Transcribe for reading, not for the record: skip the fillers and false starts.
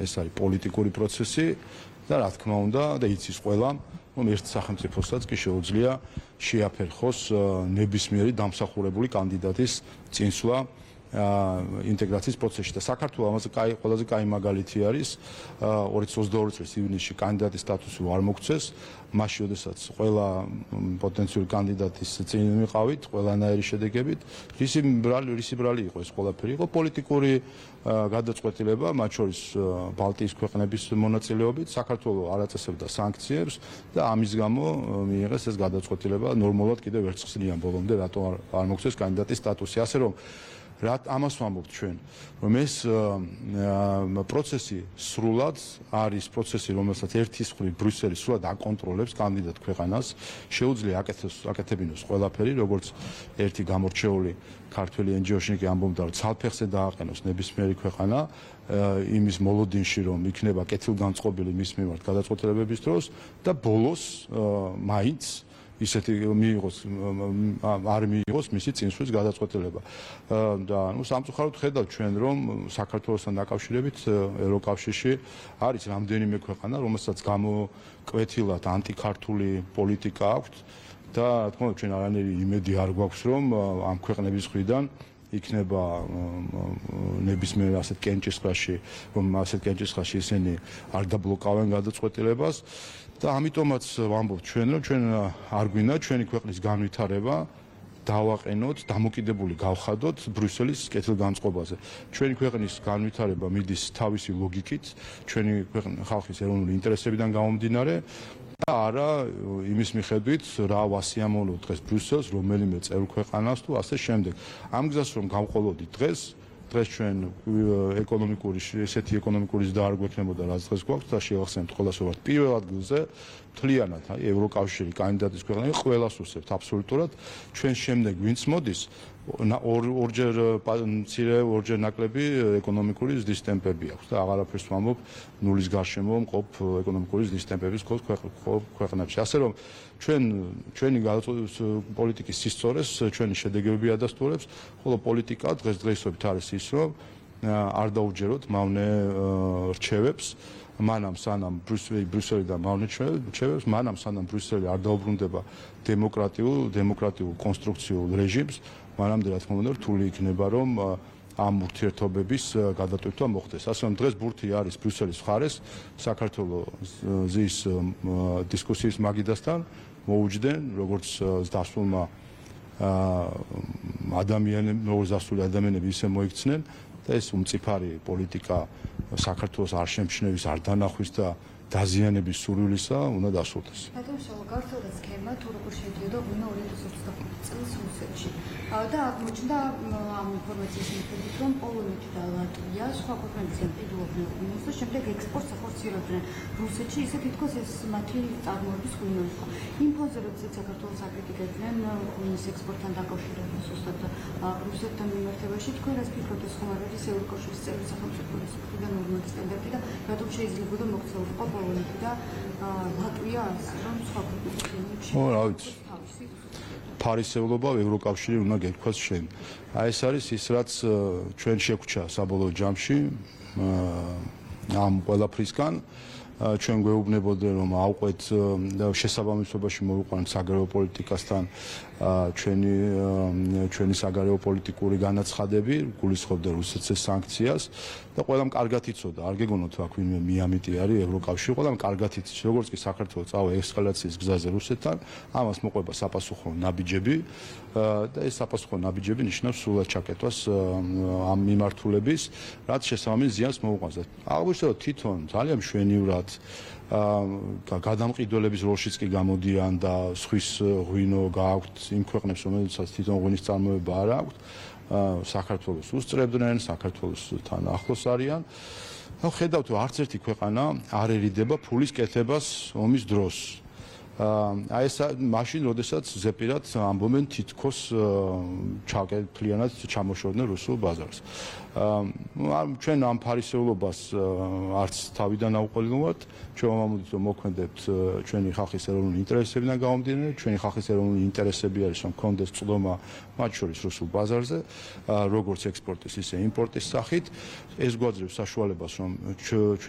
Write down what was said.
ეს არის პოლიტიკური პროცესი და რა თქმა უნდა და იცის ყველა რომ ერთ სახელმწიფოსაც კი შეუძლია შეაფერხოს ნებისმიერი დამსახურებული კანდიდატის წინსვლა ინტეგრაციის პროცესში და საქართველოს ამაზე ყველაზე კაი მაგალითი არის 2022 წლის ივნისში კანდიდატის სტატუსი არ მოგცეს მაშინ როდესაც ყველა პოტენციური კანდიდატის წინ მიყავით ყველანაირი შედეგებით რისი ბრალი იყო ეს ყველაფერი იყო პოლიტიკური გადაწყვეტილება მათ შორის ბალტიის ქვეყნების მონაწილეობით საქართველოს არ აწესებდა სანქციებს და ამის გამო მიიღეს ეს გადაწყვეტილება ნორმალურად კიდევ ვერც ხსნიან ბოლომდე რატო არ მოგცეს კანდიდატის სტატუსი ასე რომ ამას ვამბობთ ჩვენ რომ ეს პროცესი სრულად არის პროცესი რომელსაც ერთის მხრივ ბრიუსელი სრულად აკონტროლებს კანდიდატ ქვეყანას შეუძლია აკეთებინოს ყველაფერი როგორც ერთი გამორჩეული ქართველი NGO-ში კი ამბობდა რომ ცალფეხზე დააყენოს ნებისმიერი ქვეყანა იმის მოლოდინში რომ იქნება კეთილგანწყობილი მის მიმართ გადაწყვეტილებების დროს და ბოლოს მაინც ისეთი არ მიიღოს მისი წინსვლის გადაწყვეტილება და ნუ სამწუხაროდ ხედავთ ჩვენ რომ საქართველოსთან დაკავშირებით ევროკავშირში არის რამდენიმე ქვეყანა რომელსაც გამოკვეთილად ანტიქართული პოლიტიკა აქვს და რა თქმა უნდა ჩვენ არანაირი იმედი არ გვაქვს რომ ამ ქვეყნების მხრიდან იქნება ნებისმიერ ასეთ კენჭისყრაში რომ ასეთ კენჭისყრაში ისინი არ დაბლოკავენ გადაწყვეტილებას და ამიტომაც ვამბობთ ჩვენ რომ ჩვენ არ გვინდა ჩვენი ქვეყნის განვითარება დავაყენოთ, დამოკიდებული გავხადოთ ბრიუსელის კეთილგანწყობაზე. ჩვენი ქვეყნის განვითარება მიდის თავისი ლოგიკით, ჩვენი ხალხის ეროვნული ინტერესებიდან გამომდინარე და არა იმის მიხედვით რა ვასიამოვნოთ დღეს ბრიუსელს, რომელიმე წევრ ქვეყანას თუ ასე შემდეგ. ამ გზას რომ გავყოლოდით დღეს ჩვენ ეკონომიკური ესეთი ეკონომიკური ზრდა არ გვექნებოდა რაც დღეს გვაქვს და შევახსენებთ ყველას ვართ პირველ ადგილზე მთლიანად ევროკავშირი კანდიდატის ქვეყნები ყველას უსწრებთ აბსოლუტურად ჩვენ შემდეგ ვინც მოდის ორჯერ მცირე ორჯერ ნაკლები ეკონომიკური ზრდის ტემპები აქვს და აღარაფერს ვამბობ ნულის გარშემო მყოფ ეკონომიკური ზრდის ტემპების ქვეყნებში ასე რომ ჩვენი პოლიტიკის სისწორეს ჩვენი შედეგები ადასტურებს ხოლო პოლიტიკა დღესდღეობით არის ის რომ არ დაუჯეროთ მავნე რჩევებს მანამ სანამ ბრიუსელიდან მავნე რჩევებს მანამ სანამ ბრიუსელი არ დაუბრუნდება დემოკრატიულ კონსტრუქციულ რეჟიმს მანამდე რა თქმა უნდა რთული იქნება რომ ამ ურთიერთობების გადატვირთვა მოხდეს. ასე რომ დღეს ბურთი არის ბრიუსელის მხარეს საქართველოს დისკუსიის მაგიდასთან მოუჯდნენ როგორც დასრულმა ადამიანები ისე მოიქცნენ და ეს უმწიფარი პოლიტიკა საქართველოს არ შემჩნევის, არ დანახვის და დაზიანების სურვილისა უნდა დასრულდეს. ბატონო, გავრცელდა სქემა თუ როგორ შედიოდა ღვინო 2025 წლის რუსეთში. და აღმოჩნდა ამ ინფორმაციის მიხედვით, რომ პოლონეთი და ლატვია სხვა ქვეყნების ემპიდულობდნენ ღვინოს და შემდეგ ექსპორტს ახორციელებდნენ რუსეთში, ისე თითქოს ეს მათი წარმოების ღვინო იყო. იმ ფონზე, როდესაც საქართველოს აკრიტიკებდნენ ღვინის ექსპორტთან დაკავშირებას ზუსტად რუსეთთან მიმართებაში, თქვენ რას ფიქრობთ, ეს ხომ არ არის ევროკავშირის წევრი სახელმწიფოების მხრიდან ნორმალური სტანდარტი და რატომ შეიძლებოდა მოქცეულიყო პოლონეთი და ლატვია ასე რომ სხვა ქვეყნებში? რა ვიცი. ფარისევლობა ევროკავშირი უნდა გეკქვას შენ. აი ეს არის ის რაც ჩვენ შეგვჭა საბოლოო ჯამში ამ ყველაფრისგან ჩვენ გვეუბნებოდნენ რომ ავყვეთ შესაბამისობაში მოვიყვანოთ საგარეო პოლიტიკასთან ჩვენი საგარეო პოლიტიკური განაცხადები გულისხმობდა რუსეთის სანქციას და ყველამ კარგად იცოდა არ გეგონოთ აქ ვინმე მიამიტი არის ევროკავშირი ყველამ კარგად იცის როგორც კი საქართველოს წავა ესკალაციის გზაზე რუსეთთან ამას მოყვება საპასუხო ნაბიჯები და ეს საპასუხო ნაბიჯები ნიშნავს სრულად ჩაკეტვას ამ მიმართულების რაც შესაბამის ზიანს მოუყავს და აღმოჩნდა თვითონ ძალიან მშვენივრად გადამყიდველების როლშიც კი გამოდიან და სხვის ღვინო გააქვთ იმ ქვეყნებს რომელსაც თვითონ ღვინის წარმოება არ აქვთ საქართველოს უსწრებდნენ საქართველოსთან ახლოს არიან და ხედავთ რომ არც ერთი ქვეყანა არ ერიდება ფულის კეთებას ომის დროს აი ეს მაშინ როდესაც ზეპირად ამბობენ თითქოს ჩაკეტლიანად ჩამოშორდნენ რუსულ ბაზარს ჩვენ ამ ფარისევლობას არც თავიდან აუყოლინებთ ჩვენ ვამბობთ რომ მოქმედებთ ჩვენი ხალხის ეროვნული ინტერესებიდან გამომდინარე ჩვენი ხალხის ეროვნული ინტერესები არის რომ კონდეს წვდომა მათ შორის რუსულ ბაზარზე როგორც ექსპორტის ისე იმპორტის სახით ეს გვაძლევს საშუალებას რომ